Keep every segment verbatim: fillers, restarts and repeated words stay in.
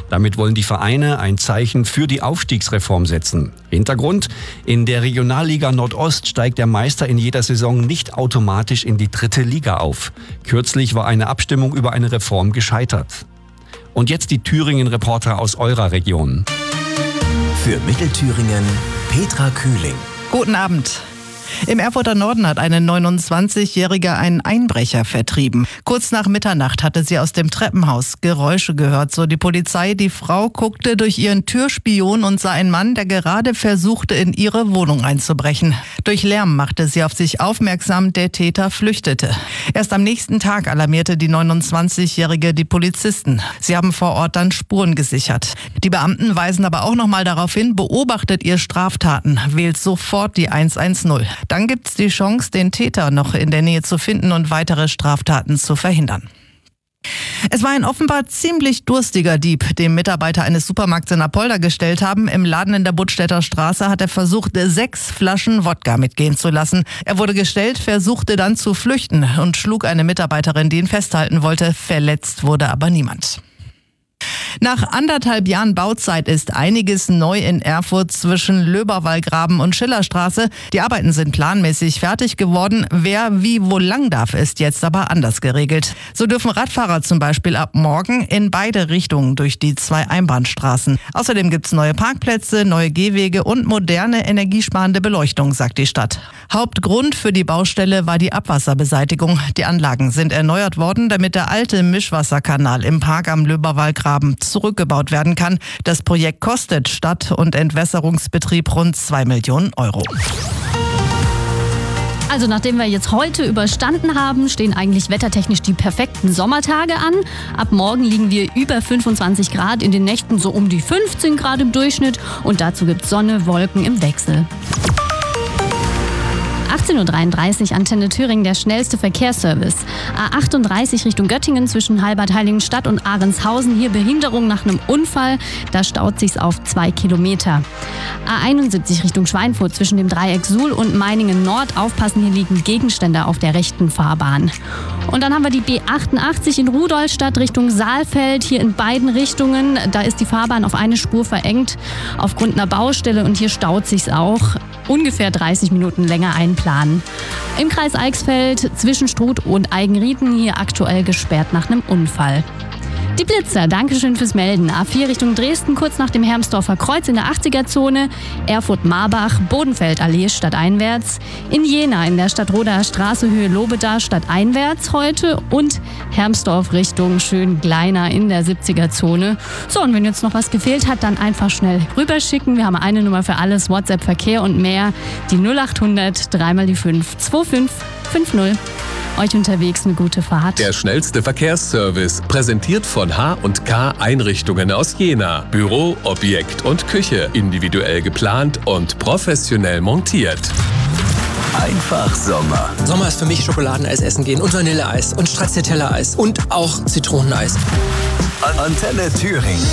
Damit wollen die Vereine ein Zeichen für die Aufstiegsreform setzen. Hintergrund: In der Regionalliga Nordost steigt der Meister in jeder Saison nicht automatisch in die dritte Liga auf. Kürzlich war eine Abstimmung über eine Reform gescheitert. Und jetzt die Thüringen-Reporter aus eurer Region. Für Mittelthüringen Petra Kühling. Guten Abend. Im Erfurter Norden hat eine neunundzwanzigjährige einen Einbrecher vertrieben. Kurz nach Mitternacht hatte sie aus dem Treppenhaus Geräusche gehört, so die Polizei. Die Frau guckte durch ihren Türspion und sah einen Mann, der gerade versuchte, in ihre Wohnung einzubrechen. Durch Lärm machte sie auf sich aufmerksam, der Täter flüchtete. Erst am nächsten Tag alarmierte die neunundzwanzigjährige die Polizisten. Sie haben vor Ort dann Spuren gesichert. Die Beamten weisen aber auch noch mal darauf hin, beobachtet ihr Straftaten, wählt sofort die hundertzehn. Dann gibt es die Chance, den Täter noch in der Nähe zu finden und weitere Straftaten zu verhindern. Es war ein offenbar ziemlich durstiger Dieb, dem Mitarbeiter eines Supermarkts in Apolda gestellt haben. Im Laden in der Buttstädter Straße hat er versucht, sechs Flaschen Wodka mitgehen zu lassen. Er wurde gestellt, versuchte dann zu flüchten und schlug eine Mitarbeiterin, die ihn festhalten wollte. Verletzt wurde aber niemand. Nach anderthalb Jahren Bauzeit ist einiges neu in Erfurt zwischen Löberwallgraben und Schillerstraße. Die Arbeiten sind planmäßig fertig geworden. Wer wie wo lang darf, ist jetzt aber anders geregelt. So dürfen Radfahrer zum Beispiel ab morgen in beide Richtungen durch die zwei Einbahnstraßen. Außerdem gibt es neue Parkplätze, neue Gehwege und moderne energiesparende Beleuchtung, sagt die Stadt. Hauptgrund für die Baustelle war die Abwasserbeseitigung. Die Anlagen sind erneuert worden, damit der alte Mischwasserkanal im Park am Löberwallgraben zurückgebaut werden kann. Das Projekt kostet Stadt- und Entwässerungsbetrieb rund zwei Millionen Euro. Also nachdem wir jetzt heute überstanden haben, stehen eigentlich wettertechnisch die perfekten Sommertage an. Ab morgen liegen wir über fünfundzwanzig Grad, in den Nächten so um die fünfzehn Grad im Durchschnitt. Und dazu gibt es Sonne, Wolken im Wechsel. achtzehn Uhr dreiunddreißig, Antenne Thüringen, der schnellste Verkehrsservice. A achtunddreißig Richtung Göttingen zwischen Halbert-Heiligenstadt und Ahrenshausen. Hier Behinderung nach einem Unfall. Da staut sich's auf zwei Kilometer. A einundsiebzig Richtung Schweinfurt zwischen dem Dreieck Suhl und Meiningen Nord. Aufpassen, hier liegen Gegenstände auf der rechten Fahrbahn. Und dann haben wir die B achtundachtzig in Rudolstadt Richtung Saalfeld. Hier in beiden Richtungen. Da ist die Fahrbahn auf eine Spur verengt aufgrund einer Baustelle. Und hier staut sich's auch. Ungefähr dreißig Minuten länger einplanen. Im Kreis Eichsfeld zwischen Struth und Eigenrieden hier aktuell gesperrt nach einem Unfall. Die Blitzer, Dankeschön fürs Melden. A vier Richtung Dresden, kurz nach dem Hermsdorfer Kreuz in der achtziger-Zone. Erfurt-Marbach, Bodenfeldallee stadteinwärts. In Jena in der Stadtroder Straße Höhe Lobeda stadteinwärts heute. Und Hermsdorf Richtung Schöngleiner in der siebziger-Zone. So, und wenn jetzt noch was gefehlt hat, dann einfach schnell rüberschicken. Wir haben eine Nummer für alles, WhatsApp, Verkehr und mehr. Die null achthundert, dreimal die fünf, zwei fünf fünf null. Euch unterwegs eine gute Fahrt. Der schnellste Verkehrsservice, präsentiert von H und K Einrichtungen aus Jena. Büro, Objekt und Küche, individuell geplant und professionell montiert. Einfach Sommer. Sommer ist für mich Schokoladeneis essen gehen und Vanilleeis und Stracciatella-Eis und auch Zitroneneis. Antenne Thüringen.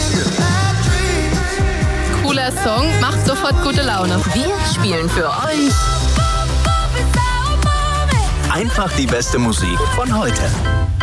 Cooler Song, macht sofort gute Laune. Wir spielen für euch Einfach die beste Musik von heute.